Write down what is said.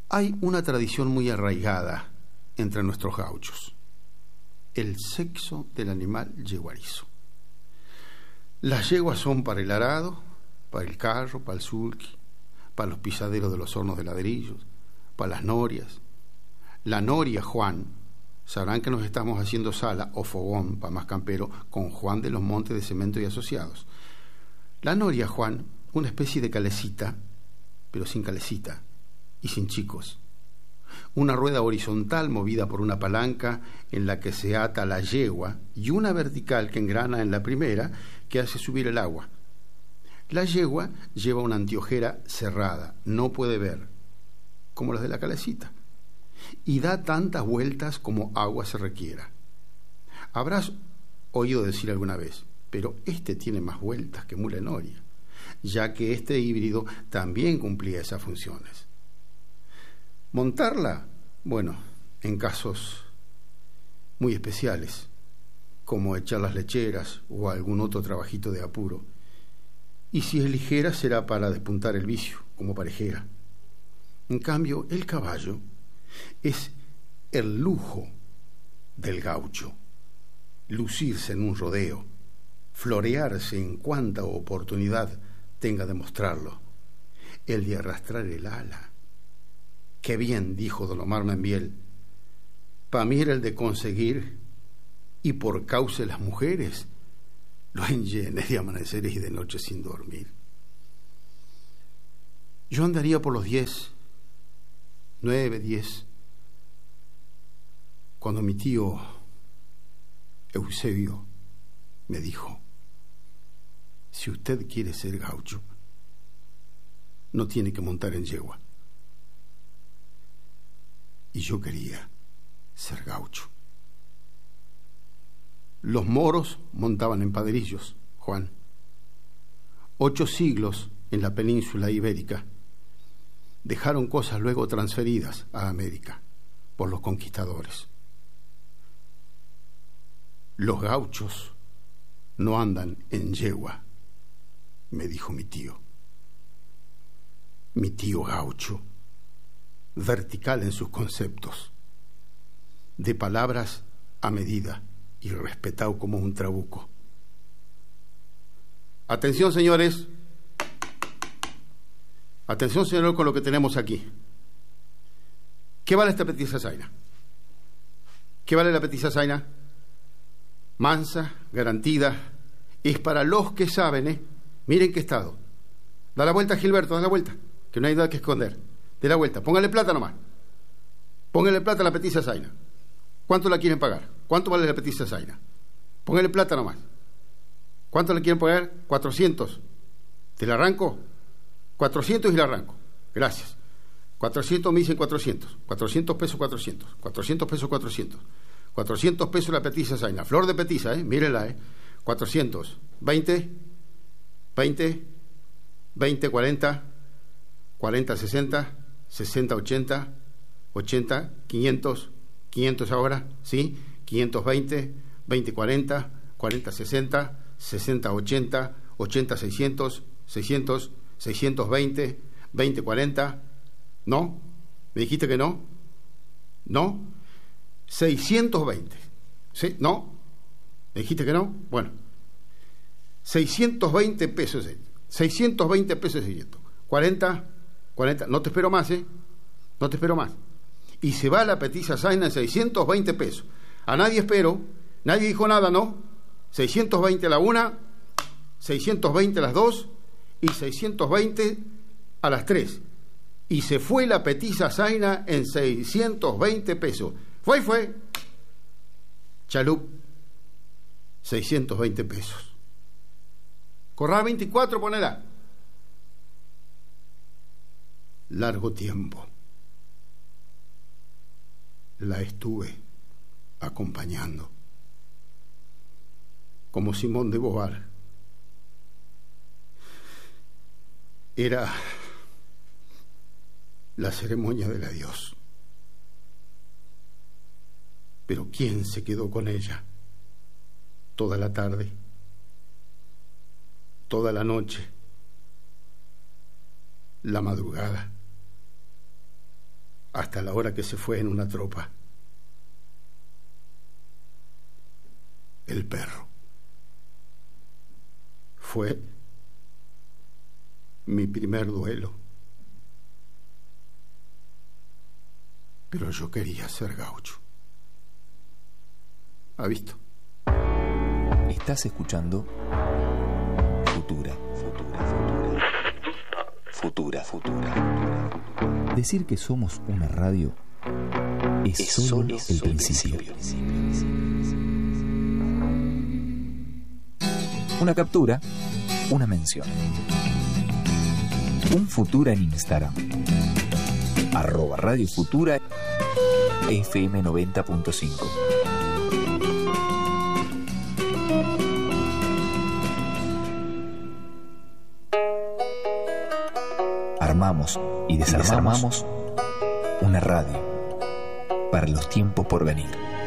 Hay una tradición muy arraigada entre nuestros gauchos: el sexo del animal yeguarizo. Las yeguas son para el arado, para el carro, para el sulky, para los pisaderos de los hornos de ladrillos, para las norias. La noria Juan, sabrán que nos estamos haciendo sala o fogón, para más campero, con Juan de los Montes de Cemento y Asociados. La noria Juan, una especie de calecita, pero sin calecita y sin chicos. Una rueda horizontal movida por una palanca en la que se ata la yegua y una vertical que engrana en la primera que hace subir el agua. La yegua lleva una anteojera cerrada, no puede ver, como las de la calecita, y da tantas vueltas como agua se requiera. Habrás oído decir alguna vez, pero este tiene más vueltas que mula noria, ya que este híbrido también cumplía esas funciones. Montarla, bueno, en casos muy especiales, como echar las lecheras o algún otro trabajito de apuro. Y si es ligera, será para despuntar el vicio, como parejera. En cambio, el caballo es el lujo del gaucho: lucirse en un rodeo, florearse en cuanta oportunidad tenga de mostrarlo, el de arrastrar el ala. Qué bien, dijo don Omar Membiel, pa' mí era el de conseguir, y por causa de las mujeres lo enllené de amaneceres y de noches sin dormir. Yo andaría por los 10, 9, 10, cuando mi tío Eusebio me dijo: si usted quiere ser gaucho, no tiene que montar en yegua. Y yo quería ser gaucho. Los moros montaban en padrillos, Juan. 8 siglos en la península ibérica. Dejaron cosas luego transferidas a América por los conquistadores. Los gauchos no andan en yegua, me dijo mi tío. Mi tío gaucho, vertical en sus conceptos, de palabras a medida y respetado como un trabuco. Atención, señores. Atención, señor, con lo que tenemos aquí. ¿Qué vale esta petiza zaina? ¿Qué vale la petiza zaina? Mansa, garantida, es para los que saben, ¿eh? Miren qué estado. Da la vuelta, Gilberto, da la vuelta, que no hay nada que esconder. De la vuelta, póngale plata nomás. Póngale plata a la petiza zaina. ¿Cuánto la quieren pagar? ¿Cuánto vale la petiza zaina? Póngale plata nomás. ¿Cuánto le quieren pagar? 400. ¿Te la arranco? 400 y la arranco. Gracias. 400 me dicen 400. 400 pesos 400. 400 pesos 400. 400 pesos la petiza zaina. Flor de petiza, mírenla, 400. 20, 20, 20, 40, 40, 60, 60, 80, 80, 500, 500 ahora, ¿sí? 520, 20, 40, 40, 60, 60, 80, 80, 600, 600, 620, 20, 40. ¿No? ¿Me dijiste que no? ¿No? 620. ¿Sí? ¿No? ¿Me dijiste que no? Bueno. 620 pesos. 620 pesos 600. 40, 40. No te espero más, No te espero más. Y se va la petiza zaina en 620 pesos. A nadie espero. Nadie dijo nada, ¿no? 620 a la una, 620 a las 2 y 620 a las 3. Y se fue la petiza zaina en 620 pesos. Fue. Chalup, 620 pesos. Corral 24, ponela. Largo tiempo la estuve acompañando, como Simón de Beauvoir. Era la ceremonia del adiós. Pero ¿quién se quedó con ella toda la tarde, toda la noche, la madrugada? hasta la hora que se fue en una tropa. El perro. Fue mi primer duelo. Pero yo quería ser gaucho. ¿Ha visto? Estás escuchando Futura. Decir que somos una radio es solo el principio. Una captura, una mención. Un Futura en Instagram. @Radio Futura FM 90.5. Armamos y desarmamos una radio para los tiempos por venir.